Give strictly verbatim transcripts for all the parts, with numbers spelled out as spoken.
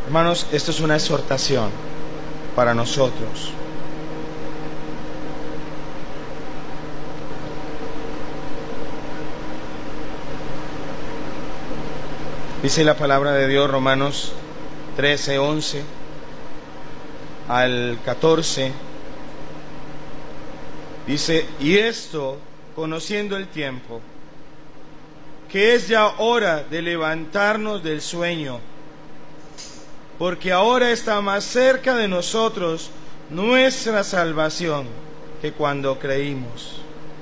Hermanos, esto es una exhortación para nosotros. Dice la palabra de Dios, Romanos trece, once al catorce. Dice: y esto, conociendo el tiempo, que es ya hora de levantarnos del sueño, porque ahora está más cerca de nosotros nuestra salvación que cuando creímos.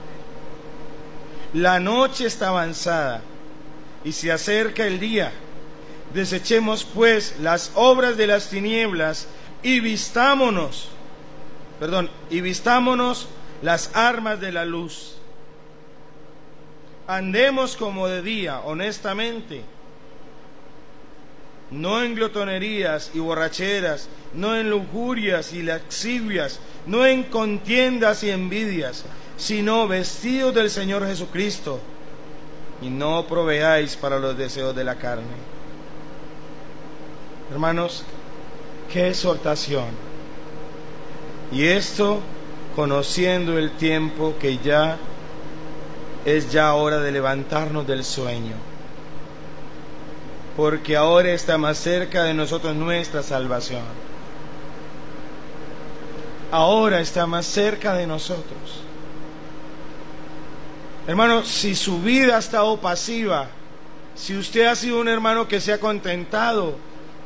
La noche está avanzada y se acerca el día. Desechemos pues las obras de las tinieblas y vistámonos, perdón, y vistámonos las armas de la luz. Andemos como de día, honestamente, no en glotonerías y borracheras, no en lujurias y lascivias, no en contiendas y envidias, sino vestidos del Señor Jesucristo, y no proveáis para los deseos de la carne. Hermanos, qué exhortación. Y esto conociendo el tiempo, que ya es ya hora de levantarnos del sueño, porque ahora está más cerca de nosotros nuestra salvación. Ahora está más cerca de nosotros. Hermano, si su vida ha estado pasiva, si usted ha sido un hermano que se ha contentado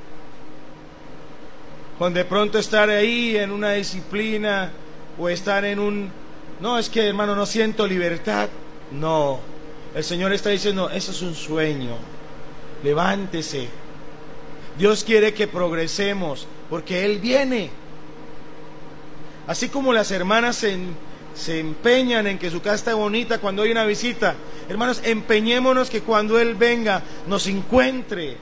con de pronto estar ahí en una disciplina o estar en un... No, es que, hermano, no siento libertad. No, el Señor está diciendo, eso es un sueño. Levántese. Dios quiere que progresemos, porque Él viene. Así como las hermanas se, se empeñan en que su casa esté bonita cuando hay una visita, hermanos, empeñémonos que cuando Él venga nos encuentre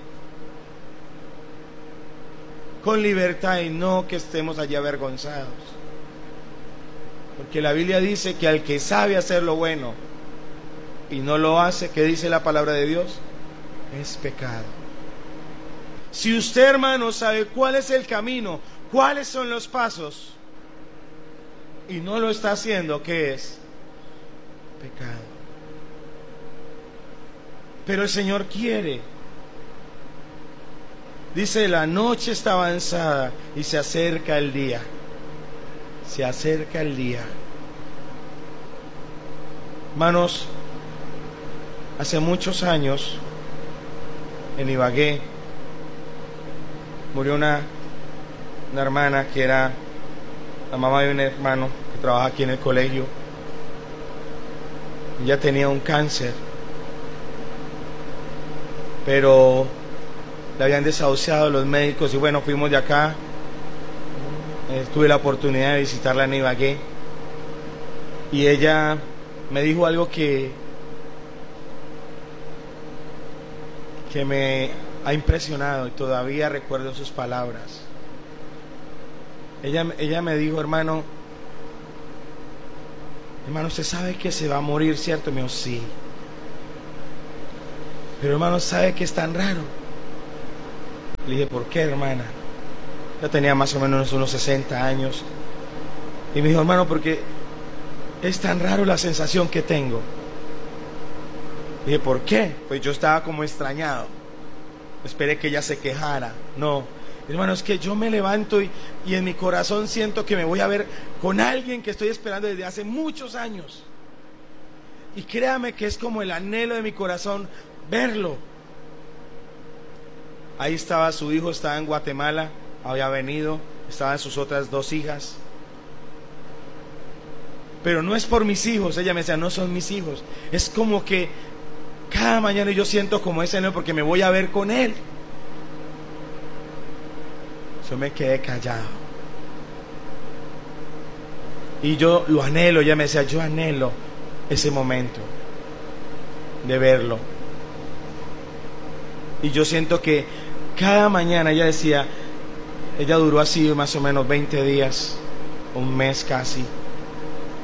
con libertad y no que estemos allí avergonzados. Porque la Biblia dice que al que sabe hacer lo bueno y no lo hace, ¿qué dice la palabra de Dios? Es pecado. Si usted, hermano, sabe cuál es el camino, cuáles son los pasos, y no lo está haciendo, ¿qué es? Pecado. Pero el Señor quiere. Dice, la noche está avanzada y se acerca el día. Se acerca el día. Hermanos, hace muchos años, en Ibagué, murió una, una hermana que era la mamá de un hermano que trabaja aquí en el colegio. Ella tenía un cáncer, pero la habían desahuciado los médicos y bueno, fuimos de acá. Eh, tuve la oportunidad de visitarla en Ibagué y ella me dijo algo que que me ha impresionado y todavía recuerdo sus palabras. Ella, ella me dijo, hermano, hermano, ¿usted sabe que se va a morir, cierto? Me dijo, sí. Pero hermano, ¿sabe que es tan raro? Le dije, ¿por qué, hermana? Ya tenía más o menos unos sesenta años. Y me dijo, hermano, porque es tan raro la sensación que tengo. Le dije, ¿por qué? Pues yo estaba como extrañado. Esperé que ella se quejara. No, hermano, es que yo me levanto y, y en mi corazón siento que me voy a ver con alguien que estoy esperando desde hace muchos años. Y créame que es como el anhelo de mi corazón verlo. Ahí estaba su hijo, estaba en Guatemala, había venido, estaban sus otras dos hijas. Pero no es por mis hijos, ella me decía, no son mis hijos. Es como que cada mañana yo siento como ese anhelo porque me voy a ver con él. Yo me quedé callado. Y yo lo anhelo, ella me decía, yo anhelo ese momento de verlo. Y yo siento que cada mañana, ella decía, ella duró así más o menos veinte días, un mes casi.